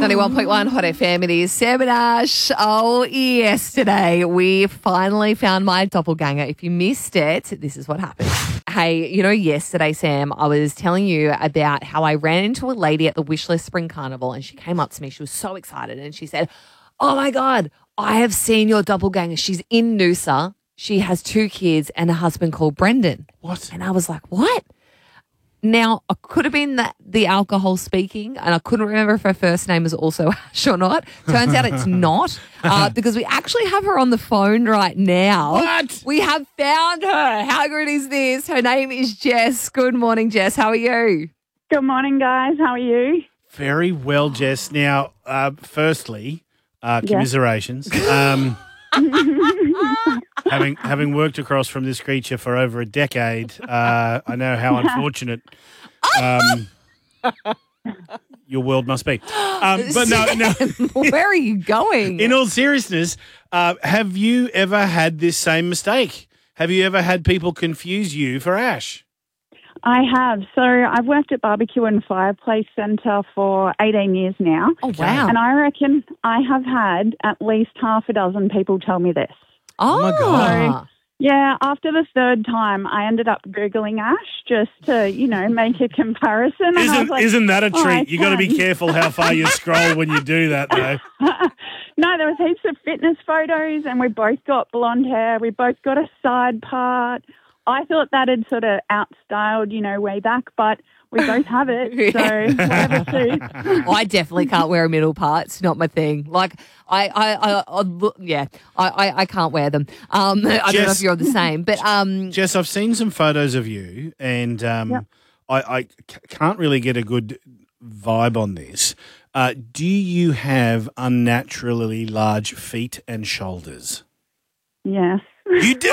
91.1 Hot FM. It is Sam and Ash. Oh, yesterday we finally found my doppelganger. If you missed it, this is what happened. Hey, yesterday, Sam, I was telling you about how I ran into a lady at the Wishlist Spring Carnival and she came up to me. She was so excited and she said, "Oh my God, I have seen your doppelganger. She's in Noosa. She has 2 kids and a husband called Brendan." What? And I was like, what? Now, I could have been the alcohol speaking, and I couldn't remember if her first name is also Ash or not. Turns out it's not, because we actually have her on the phone right now. What? We have found her. How good is this? Her name is Jess. Good morning, Jess. How are you? Good morning, guys. How are you? Very well, Jess. Now, firstly, commiserations. Having worked across from this creature for over a decade, I know how unfortunate your world must be. But no. Where are you going? In all seriousness, have you ever had this same mistake? Have you ever had people confuse you for Ash? I have. So I've worked at Barbecue and Fireplace Centre for 18 years now. Oh, wow. And I reckon I have had at least half a dozen people tell me this. Oh, my God. Yeah, after the 3rd time, I ended up Googling Ash just to, make a comparison. And I was like, Isn't that a treat? You got to be can. careful how far you scroll when you do that, though. No, there was heaps of fitness photos and we both got blonde hair. We both got a side part. I thought that had sort of outstyled, way back, but we both have it, so whatever suits. I definitely can't wear a middle part. It's not my thing. Like, I can't wear them. I don't know if you're the same, but Jess, I've seen some photos of you, and I can't really get a good vibe on this. Do you have unnaturally large feet and shoulders? Yes. You do?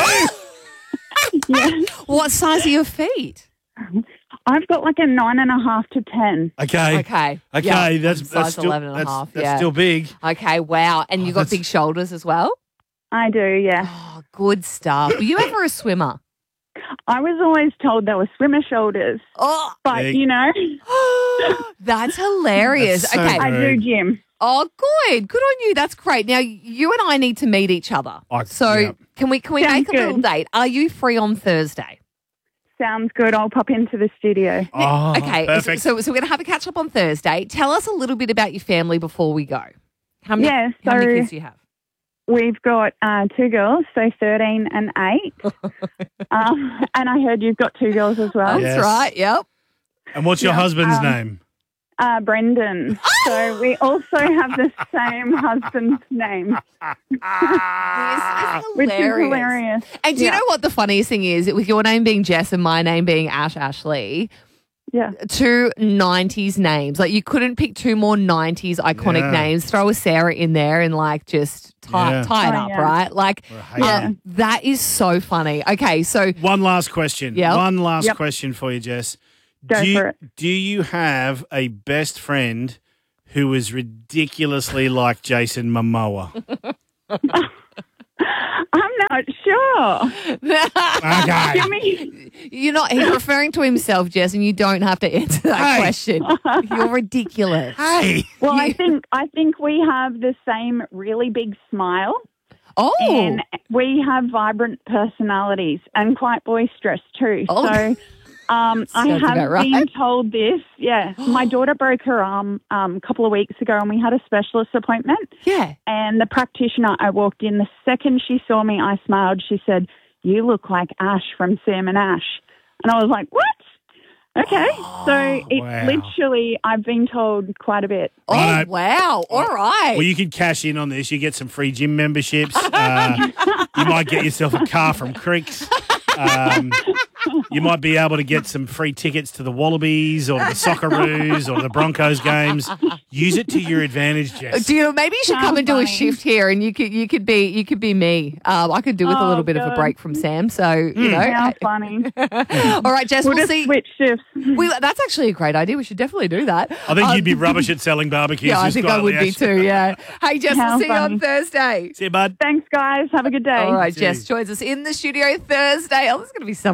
Yes. What size are your feet? I've got like a 9.5 to 10. Okay. Okay. Okay, Yeah, that's size still 11 and a half, that's still big. Okay, wow. And you got that's- big shoulders as well? I do, yeah. Oh, good stuff. Were you ever a swimmer? I was always told they were swimmer shoulders, Oh, but, Big. that's hilarious. That's so okay. I do gym. Oh, good. Good on you. That's great. Now, you and I need to meet each other. Yeah. Can we Sounds make a little good. date? Are you free on Thursday? Sounds good. I'll pop into the studio. Oh, Okay. perfect. So we're going to have a catch up on Thursday. Tell us a little bit about your family before we go. How many Yeah, so- kids do you have? We've got 2 girls, so 13 and 8. And I heard you've got 2 girls as well. Yeah. That's right. Yep. And what's your husband's name? Brendan. So we also have the same husband's name, This is which is hilarious. And do you Yeah. know what the funniest thing is? With your name being Jess and my name being Ashley, Yeah. 2 90s names. Like, you couldn't pick 2 more 90s iconic Yeah. names. Throw a Sarah in there and, like, just tie Yeah. it Oh, up, yeah. right? Like, Yeah. that is so funny. Okay, so One last question. Yep. One last Yep. question for you, Jess. Go for it. Do you have a best friend who is ridiculously like Jason Momoa? I'm not sure. Okay. Jimmy, he's referring to himself, Jess, and you don't have to answer that Hey. question. You're ridiculous. Hey. well, I think we have the same really big smile, Oh. and we have vibrant personalities and quite boisterous too. Oh. So. I Sounds about have right. been told this. Yeah, my daughter broke her arm a couple of weeks ago, and we had a specialist appointment. Yeah. And the practitioner, I walked in. The second she saw me, I smiled. She said, "You look like Ash from Sam and Ash." And I was like, "What?" Okay, so it's wow. literally, I've been told quite a bit. Oh, Righto. wow. All right. Well, you could cash in on this. You get some free gym memberships. You might get yourself a car from Creeks. You might be able to get some free tickets to the Wallabies or the Socceroos or the Broncos games. Use it to your advantage, Jess. Maybe you should come Sounds and do a funny. shift here, and you could be me. I could do with a little bit of a God. break from Sam. So you know. How funny. All right, Jess. We'll We'll just see. switch shifts. That's actually a great idea. We should definitely do that. I think you'd be rubbish at selling barbecues. Yeah, I just think I quietly, would be Ash. too. Yeah. Hey, Jess. How We'll see you on funny. Thursday. See you, bud. Thanks, guys. Have a good day. All right, See Jess you. joins us in the studio Thursday. Oh, this is going to be so exciting.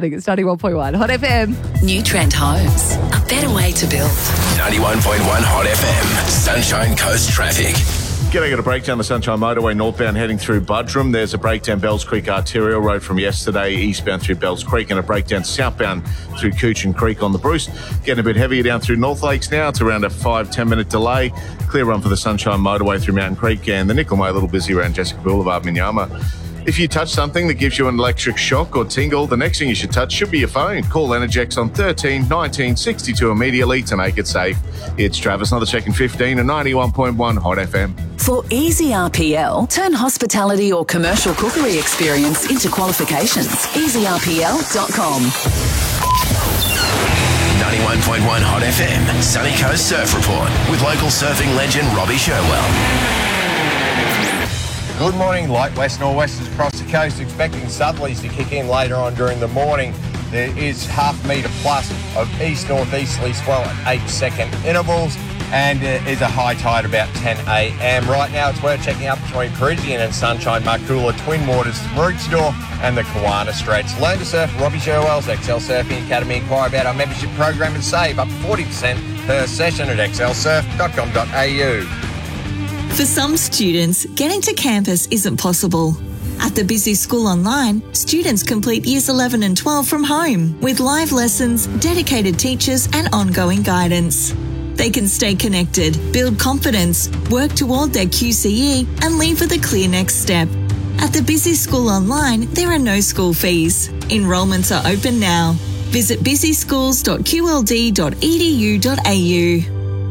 exciting. It's 91.1 Hot FM. New Trend Homes. A better way to build. 91.1 Hot FM. Sunshine Coast traffic. G'day, got a breakdown the Sunshine Motorway northbound heading through Buderim. There's a breakdown Bells Creek Arterial Road from yesterday, eastbound through Bells Creek, and a breakdown southbound through Coochin Creek on the Bruce. Getting a bit heavier down through North Lakes now. It's around a 5-10 minute delay. Clear run for the Sunshine Motorway through Mountain Creek, and the Nickel Way a little busy around Jessica Boulevard, Minyama. If you touch something that gives you an electric shock or tingle, the next thing you should touch should be your phone. Call Energex on 13 19 62 immediately to make it safe. It's Travis, another check in 15 and 91.1 Hot FM. For easy RPL, turn hospitality or commercial cookery experience into qualifications. EasyRPL.com. 91.1 Hot FM. Sunny Coast Surf Report with local surfing legend Robbie Sherwell. Good morning. Light west nor'westers across the coast, expecting southerlies to kick in later on during the morning. There is half metre plus of east-northeasterly swell at 8-second intervals, and there is a high tide about 10 a.m. Right now it's worth checking up between Parisian and Sunshine, Markula, Twin Waters, Maroochydore and the Kawana Straits. Learn to surf Robbie Sherwell's XL Surfing Academy. Inquire about our membership program and save up to 40% per session at xlsurf.com.au. For some students, getting to campus isn't possible. At the Busy School Online, students complete Years 11 and 12 from home with live lessons, dedicated teachers and ongoing guidance. They can stay connected, build confidence, work toward their QCE and leave with a clear next step. At the Busy School Online, there are no school fees. Enrolments are open now. Visit busyschools.qld.edu.au.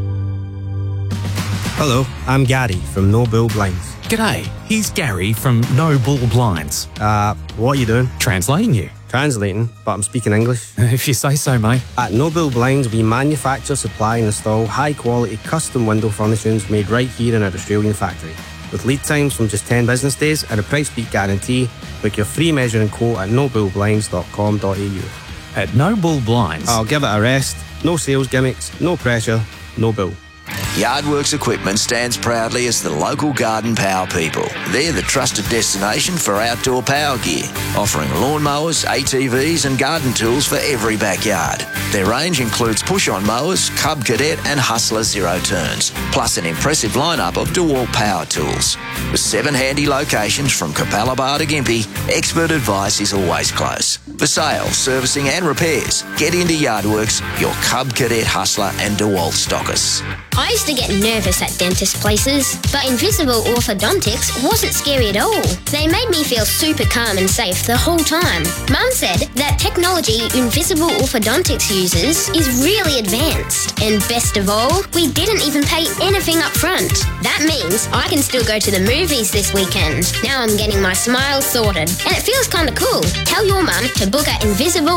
Hello, I'm Gary from No Bull Blinds. G'day, here's Gary from No Bull Blinds. What are you doing? Translating you. Translating, but I'm speaking English. If you say so, mate. At No Bull Blinds, we manufacture, supply and install high-quality custom window furnishings made right here in our Australian factory. With lead times from just 10 business days and a price beat guarantee, book your free measuring quote at nobullblinds.com.au. At No Bull Blinds. I'll give it a rest. No sales gimmicks, no pressure, no bull. Yardworks Equipment stands proudly as the local garden power people. They're the trusted destination for outdoor power gear, offering lawnmowers, ATVs and garden tools for every backyard. Their range includes push-on mowers, Cub Cadet and Hustler Zero Turns, plus an impressive lineup of DeWalt power tools. With 7 handy locations from Capalaba to Gympie, expert advice is always close. For sales, servicing and repairs, get into Yardworks, your Cub Cadet, Hustler and DeWalt stockers. I used to get nervous at dentist places, but Invisible Orthodontics wasn't scary at all. They made me feel super calm and safe the whole time. Mum said that technology Invisible Orthodontics uses is really advanced. And best of all, we didn't even pay anything up front. That means I can still go to the movies this weekend. Now I'm getting my smile sorted, and it feels kind of cool. Tell your mum to book at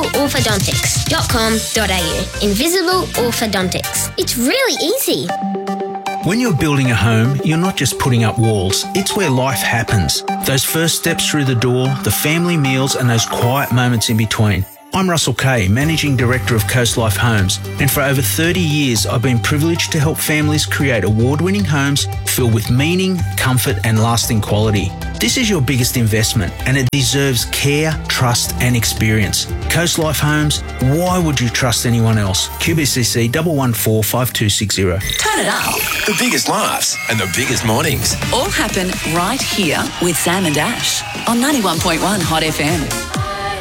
invisibleorthodontics.com.au. Invisible Orthodontics. It's really easy. When you're building a home, you're not just putting up walls. It's where life happens. Those first steps through the door, the family meals, and those quiet moments in between. I'm Russell Kay, Managing Director of Coast Life Homes, and for over 30 years I've been privileged to help families create award-winning homes filled with meaning, comfort and lasting quality. This is your biggest investment and it deserves care, trust and experience. Coast Life Homes, why would you trust anyone else? QBCC 1145260. Turn it up. The biggest laughs and the biggest mornings. All happen right here with Sam and Ash on 91.1 Hot FM.